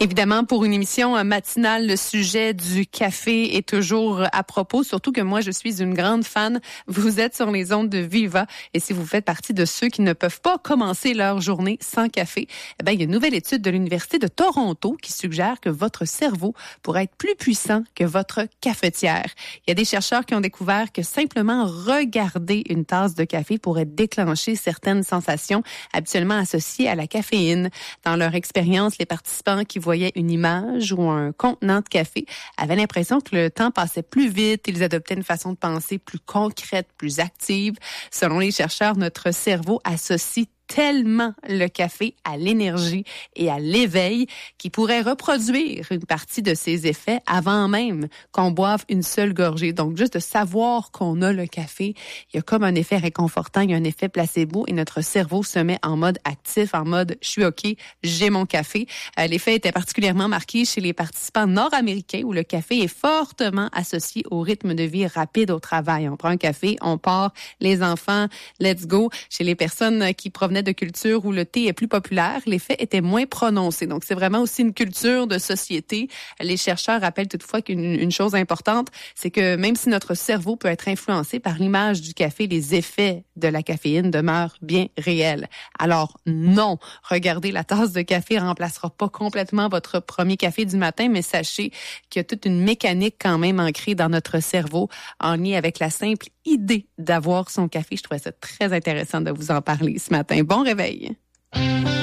Évidemment, pour une émission matinale, le sujet du café est toujours à propos, surtout que moi, je suis une grande fan. Vous êtes sur les ondes de Viva et si vous faites partie de ceux qui ne peuvent pas commencer leur journée sans café, il y a une nouvelle étude de l'Université de Toronto qui suggère que votre cerveau pourrait être plus puissant que votre cafetière. Il y a des chercheurs qui ont découvert que simplement regarder une tasse de café pourrait déclencher certaines sensations habituellement associées à la caféine. Dans leur expérience, les participants qui voyaient une image ou un contenant de café avaient l'impression que le temps passait plus vite. Ils adoptaient une façon de penser plus concrète, plus active. Selon les chercheurs, notre cerveau associe tellement le café à l'énergie et à l'éveil qu'il pourrait reproduire une partie de ses effets avant même qu'on boive une seule gorgée. Donc, juste de savoir qu'on a le café, il y a comme un effet réconfortant, il y a un effet placebo et notre cerveau se met en mode actif, en mode « je suis OK, j'ai mon café ». L'effet était particulièrement marqué chez les participants nord-américains où le café est fortement associé au rythme de vie rapide au travail. On prend un café, on part, les enfants, let's go. Chez les personnes qui provenaient de cultures où le thé est plus populaire, l'effet était moins prononcé. Donc, c'est vraiment aussi une culture de société. Les chercheurs rappellent toutefois qu'une chose importante, c'est que même si notre cerveau peut être influencé par l'image du café, les effets de la caféine demeurent bien réels. Alors, non, regarder la tasse de café remplacera pas complètement votre premier café du matin, mais sachez qu'il y a toute une mécanique quand même ancrée dans notre cerveau en lien avec la simple idée d'avoir son café. Je trouvais ça très intéressant de vous en parler ce matin. Bon réveil!